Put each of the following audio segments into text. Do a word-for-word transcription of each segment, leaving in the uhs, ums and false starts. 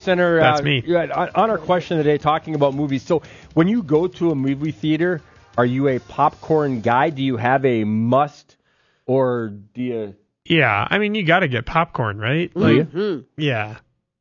Senator, That's uh, me. On on our question today, talking about movies. So when you go to a movie theater, are you a popcorn guy? Do you have a must, or do you... Yeah, I mean, you got to get popcorn, right? Mm-hmm. Like, yeah.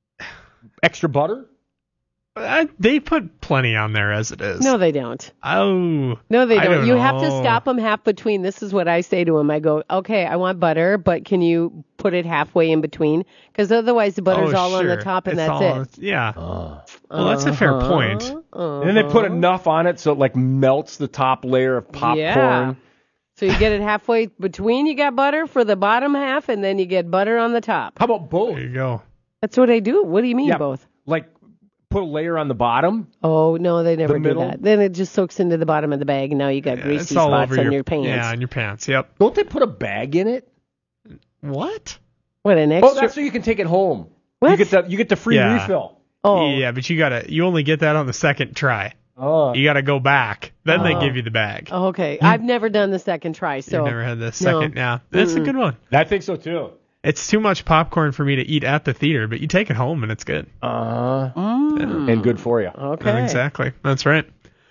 Extra butter? Uh, they put plenty on there as it is. No, they don't. Oh. No, they I don't. don't You know. have to stop them half between. This is what I say to them. I go, okay, I want butter, but can you put it halfway in between? Because otherwise the butter's oh, all on the sure. top and It's that's all, it. Yeah. Uh, well, that's a fair point. Uh-huh. And then they put enough on it so it like melts the top layer of popcorn. Yeah. So you get it halfway between. You got butter for the bottom half, and then you get butter on the top. How about both? There you go. That's what I do. What do you mean Yeah, both? Like put a layer on the bottom. Oh, no, they never The do middle? that. Then it just soaks into the bottom of the bag, and now you got Yeah, greasy it's all spots over on your, your pants. Yeah, on your pants. Yep. Don't they put a bag in it? What? What, an extra? Oh, that's so you can take it home. What? You get the you get the free Yeah. refill. Oh. Yeah, but you gotta. You only get that on the second try. Oh. You gotta go back. Then they Oh. give you the bag. Oh, okay. I've never done the second try, so. You've never had the No. second. Yeah, that's a good one. I think so too. It's too much popcorn for me to eat at the theater, but you take it home and it's good. Uh, Mm. and good for you. Okay. Exactly. That's right.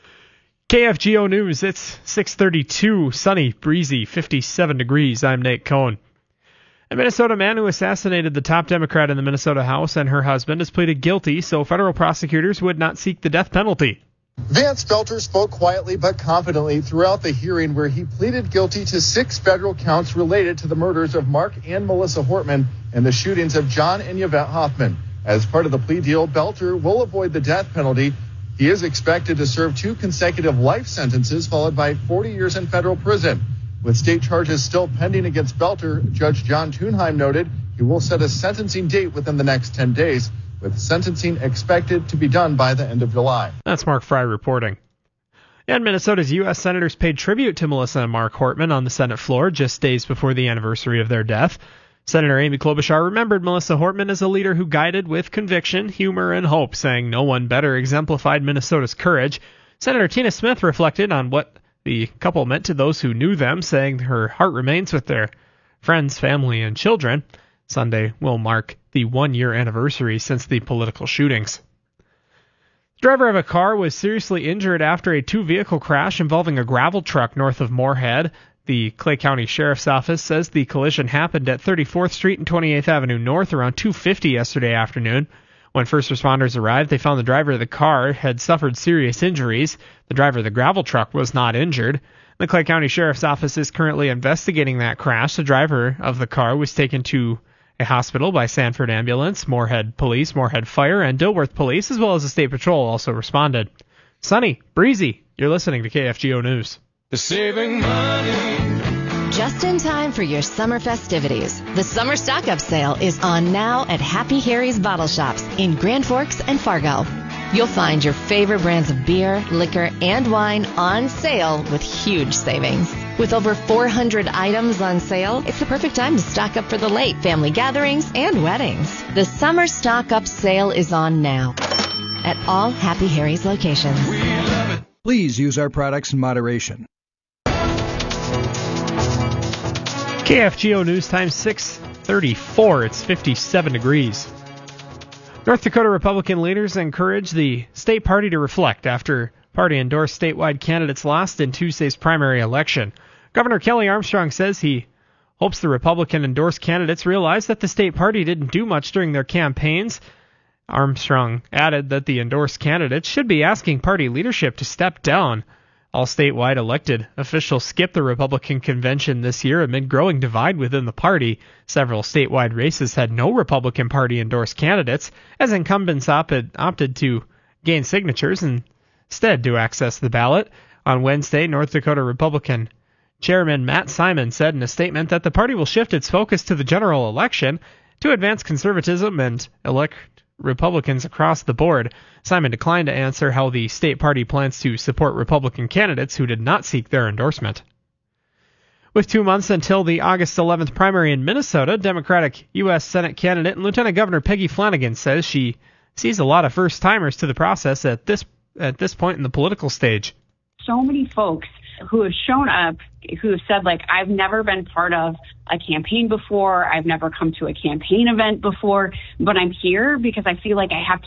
K F G O News. It's six thirty-two, sunny, breezy, fifty-seven degrees. I'm Nate Cohn. A Minnesota man who assassinated the top Democrat in the Minnesota House and her husband has pleaded guilty, so federal prosecutors would not seek the death penalty. Vance Belter spoke quietly but confidently throughout the hearing, where he pleaded guilty to six federal counts related to the murders of Mark and Melissa Hortman and the shootings of John and Yvette Hoffman. As part of the plea deal, Belter will avoid the death penalty. He is expected to serve two consecutive life sentences, followed by forty years in federal prison. With state charges still pending against Belter, Judge John Thunheim noted he will set a sentencing date within the next ten days, with sentencing expected to be done by the end of July. That's Mark Fry reporting. And Minnesota's U S senators paid tribute to Melissa and Mark Hortman on the Senate floor just days before the anniversary of their death. Senator Amy Klobuchar remembered Melissa Hortman as a leader who guided with conviction, humor, and hope, saying no one better exemplified Minnesota's courage. Senator Tina Smith reflected on what the couple meant to those who knew them, saying her heart remains with their friends, family, and children. Sunday will mark the one-year anniversary since the political shootings. The driver of a car was seriously injured after a two-vehicle crash involving a gravel truck north of Moorhead. The Clay County Sheriff's Office says the collision happened at thirty-fourth Street and twenty-eighth Avenue North around two fifty yesterday afternoon. When first responders arrived, they found the driver of the car had suffered serious injuries. The driver of the gravel truck was not injured. The Clay County Sheriff's Office is currently investigating that crash. The driver of the car was taken to a hospital by Sanford Ambulance, Moorhead Police, Moorhead Fire, and Dilworth Police, as well as the State Patrol also responded. Sunny, breezy. You're listening to K F G O News. Saving money. Just in time for your summer festivities. The summer stock-up sale is on now at Happy Harry's Bottle Shops in Grand Forks and Fargo. You'll find your favorite brands of beer, liquor, and wine on sale with huge savings. With over four hundred items on sale, it's the perfect time to stock up for the late family gatherings and weddings. The summer stock-up sale is on now at all Happy Harry's locations. Please use our products in moderation. K F G O News Time six thirty-four. It's fifty-seven degrees. North Dakota Republican leaders encourage the state party to reflect after party-endorsed statewide candidates lost in Tuesday's primary election. Governor Kelly Armstrong says he hopes the Republican-endorsed candidates realize that the state party didn't do much during their campaigns. Armstrong added that the endorsed candidates should be asking party leadership to step down. All statewide elected officials skipped the Republican convention this year amid growing divide within the party. Several statewide races had no Republican Party-endorsed candidates, as incumbents opted, opted to gain signatures instead to access the ballot. On Wednesday, North Dakota Republican Chairman Matt Simon said in a statement that the party will shift its focus to the general election to advance conservatism and elect Republicans across the board. Simon declined to answer how the state party plans to support Republican candidates who did not seek their endorsement. With two months until the August eleventh primary in Minnesota, Democratic U S Senate candidate and Lieutenant Governor Peggy Flanagan says she sees a lot of first-timers to the process at this at this point in the political stage. So many folks who have shown up, who have said, like, I've never been part of a campaign before. I've never come to a campaign event before, but I'm here because I feel like I have to